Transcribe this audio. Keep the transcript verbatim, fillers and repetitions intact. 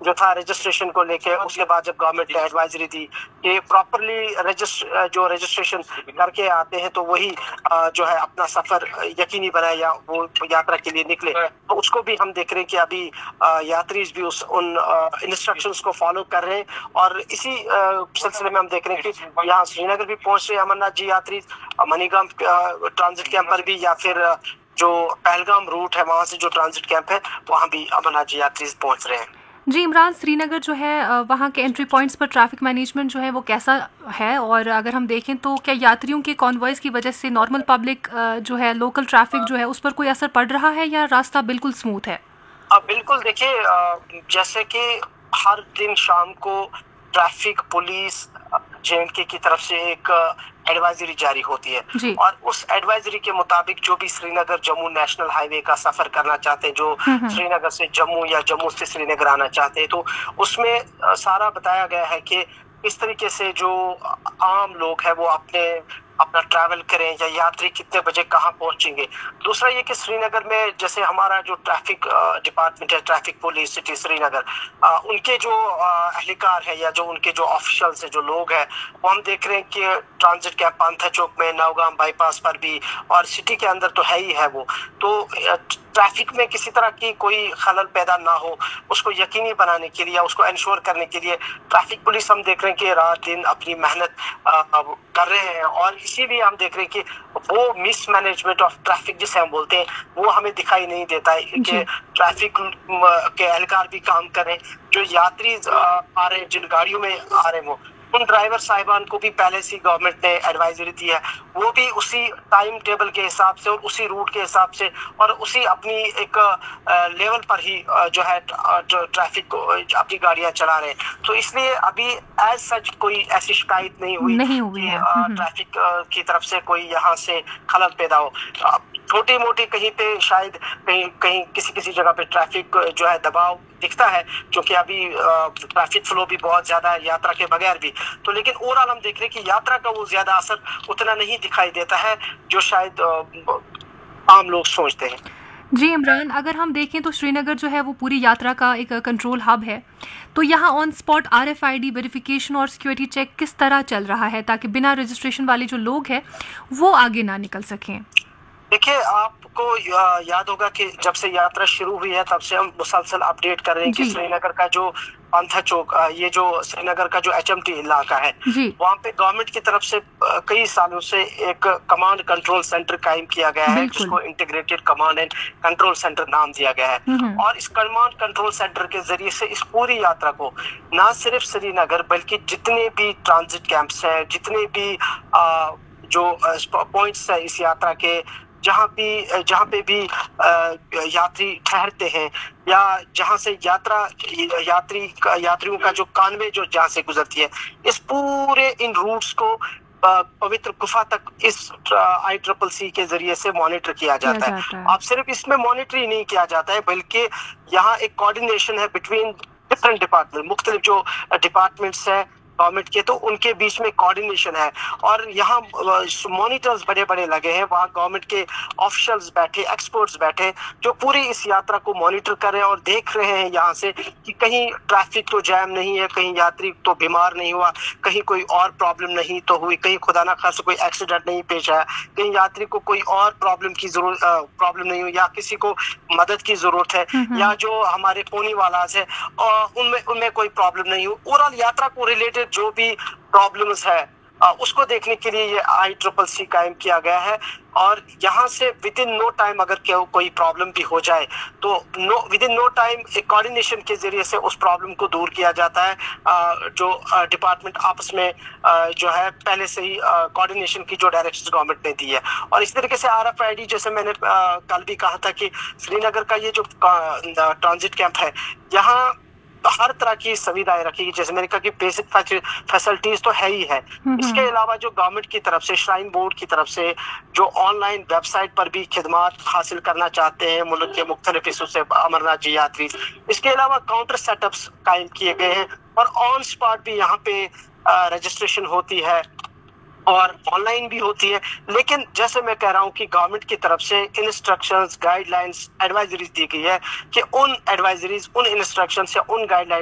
जो था रजिस्ट्रेशन को लेके, उसके बाद जब गवर्नमेंट ने एडवाइजरी दी कि प्रॉपरली रजिस्ट्र जो रजिस्ट्रेशन करके आते हैं तो वही जो है अपना सफर यकीनी बनाए या वो यात्रा के लिए निकले, तो उसको भी हम देख रहे हैं कि अभी यात्री भी उस उन इंस्ट्रक्शंस को फॉलो कर रहे हैं। और इसी सिलसिले में हम देख रहे हैं कि यहाँ श्रीनगर भी पहुंच रहे हैं अमरनाथ जी यात्री, मनीगाम ट्रांजिट कैंप पर भी, या फिर जो पहलगाम रूट है वहां से जो ट्रांजिट कैंप है वहां भी अमरनाथ जी यात्री पहुंच रहे हैं। जी इमरान, श्रीनगर जो है वहाँ के एंट्री पॉइंट्स पर ट्रैफिक मैनेजमेंट जो है वो कैसा है, और अगर हम देखें तो क्या यात्रियों के कॉन्वॉयज की वजह से नॉर्मल पब्लिक जो है लोकल ट्रैफिक जो है उस पर कोई असर पड़ रहा है या रास्ता बिल्कुल स्मूथ है? बिल्कुल, देखिए जैसे कि हर दिन शाम को ट्रैफिक पुलिस जे एंड के की तरफ से एक एडवाइजरी जारी होती है और उस एडवाइजरी के मुताबिक जो भी श्रीनगर जम्मू नेशनल हाईवे का सफर करना चाहते हैं, जो श्रीनगर से जम्मू या जम्मू से श्रीनगर आना चाहते हैं, तो उसमें सारा बताया गया है कि इस तरीके से जो आम लोग हैं वो अपने अपना ट्रैवल करें या यात्री कितने बजे कहाँ पहुंचेंगे। दूसरा ये कि श्रीनगर में जैसे हमारा जो ट्रैफिक डिपार्टमेंट है, ट्रैफिक पुलिस सिटी श्रीनगर, उनके जो एहलकार है या जो उनके जो ऑफिशियल्स है, जो लोग हैं, वो हम देख रहे हैं कि ट्रांजिट कैंप पांथा चौक में, नौगाम बाईपास पर भी और सिटी के अंदर तो है ही है वो, तो ट्रैफिक में किसी तरह की कोई खलल पैदा ना हो उसको यकीनी बनाने के लिए, उसको इंश्योर करने के लिए ट्रैफिक पुलिस हम देख रहे हैं कि रात दिन अपनी मेहनत कर रहे हैं। और इसीलिए हम देख रहे हैं कि वो मिस मैनेजमेंट ऑफ ट्रैफिक जिसे हम बोलते हैं वो हमें दिखाई नहीं देता है कि ट्रैफिक के एहलकार भी काम करें, जो यात्री आ रहे हैं जिन गाड़ियों में आ रहे हैं वो उन ड्राइवर साहिबान को भी पहले से गवर्नमेंट ने एडवाइजरी दी है, वो भी उसी टाइम टेबल के हिसाब से और उसी रूट के हिसाब से और उसी अपनी एक लेवल पर ही जो है ट्रैफिक को अपनी गाड़ियां चला रहे हैं। तो इसलिए अभी एज सच कोई ऐसी शिकायत नहीं हुई नहीं हुई है ट्रैफिक की तरफ से कोई यहाँ से खलल पैदा हो। छोटी मोटी कहीं पे शायद कहीं कहीं किसी किसी जगह पे ट्रैफिक जो है दबाव दिखता है, क्योंकि अभी ट्रैफिक फ्लो भी बहुत ज्यादा है यात्रा के बगैर भी, तो लेकिन ओवरऑल हम देख रहे हैं कि यात्रा का वो ज्यादा असर उतना नहीं दिखाई देता है जो शायद आम लोग सोचते हैं। जी इमरान, अगर हम देखें तो श्रीनगर जो है वो पूरी यात्रा का एक कंट्रोल हब है, तो यहाँ on spot R F I D verification और सिक्योरिटी चेक किस तरह चल रहा है ताकि बिना रजिस्ट्रेशन वाले जो लोग हैं वो आगे ना निकल सकें? देखिए, आपको याद होगा कि जब से यात्रा शुरू हुई है तब से हम मुसलसल अपडेट कर रहे हैं कि श्रीनगर का जो पांथा चौक, ये जो श्रीनगर का जो एच एम टी इलाका है, वहाँ पे गवर्नमेंट की तरफ से कई सालों से एक कमांड कंट्रोल सेंटर कायम किया गया है, जिसको integrated command and control centre नाम दिया गया है। और इस कमांड कंट्रोल सेंटर के जरिए से इस पूरी यात्रा को न सिर्फ श्रीनगर बल्कि जितने भी ट्रांजिट कैंप्स हैं, जितने भी आ, जो पॉइंट्स है इस यात्रा के, जहाँ भी जहाँ पे भी यात्री ठहरते हैं या जहाँ से यात्रा यात्री यात्रियों का जो कानवे जो जहाँ से गुजरती है, इस पूरे इन रूट्स को पवित्र गुफा तक इस आई ट्रिपल सी के जरिए से मॉनिटर किया जाता है। अब सिर्फ इसमें मॉनिटर ही नहीं किया जाता है बल्कि यहाँ एक कोऑर्डिनेशन है बिटवीन डिफरेंट डिपार्टमेंट, मुख्तलिफ जो डिपार्टमेंट्स हैं गवर्नमेंट के, तो उनके बीच में कोऑर्डिनेशन है। और यहाँ मॉनिटर्स बड़े बड़े लगे हैं, वहाँ गवर्नमेंट के ऑफिशियल्स बैठे, एक्सपर्ट्स बैठे, जो पूरी इस यात्रा को मॉनिटर कर रहे हैं और देख रहे हैं यहाँ से कि कहीं ट्रैफिक तो जैम नहीं है, कहीं यात्री तो बीमार नहीं हुआ, कहीं कोई और प्रॉब्लम नहीं तो हुई, कहीं खुदा ना खासा कोई एक्सीडेंट नहीं पेश आया, कहीं यात्री को कोई और प्रॉब्लम की जरूरत प्रॉब्लम नहीं हुई या किसी को मदद की जरूरत है, या जो हमारे पोनी वाला है उनमें उनमें कोई प्रॉब्लम नहीं हुई। ओवरऑल यात्रा को रिलेटेड जो भी प्रॉब्लम्स है उसको देखने के लिए ये आई ट्रिपल सी कायम किया गया है। और यहाँ से विद इन नो टाइम अगर कोई प्रॉब्लम भी हो जाए तो know with in no time एक कोऑर्डिनेशन के जरिए से उस प्रॉब्लम को दूर किया जाता है, जो डिपार्टमेंट आपस में जो है पहले से ही कोऑर्डिनेशन की जो डायरेक्शंस गवर्नमेंट ने दी है। और इस तरीके से आर एफ आई डी, जैसे मैंने कल भी कहा था कि श्रीनगर का ये जो ट्रांजिट कैंप है, यहाँ हर तरह की सुविधाएं रखी, जैसे मैंने कहा कि बेसिक फैसिलिटीज तो है ही है, इसके अलावा जो गवर्नमेंट की तरफ से, श्राइन बोर्ड की तरफ से जो ऑनलाइन वेबसाइट पर भी खिदमात हासिल करना चाहते हैं मुल्क के मुख्तलिफ हिस्सों से अमरनाथ जी यात्री, इसके अलावा काउंटर सेटअप्स कायम किए गए हैं और ऑन स्पॉट भी यहाँ पे रजिस्ट्रेशन होती है और ऑनलाइन भी होती है। लेकिन जैसे मैं कह रहा हूँ कि गवर्नमेंट की तरफ से इंस्ट्रक्शंस, गाइडलाइंस, एडवाइजरीज दी गई है कि उन एडवाइजरीज, उन इंस्ट्रक्शंस या उन गाइडलाइंस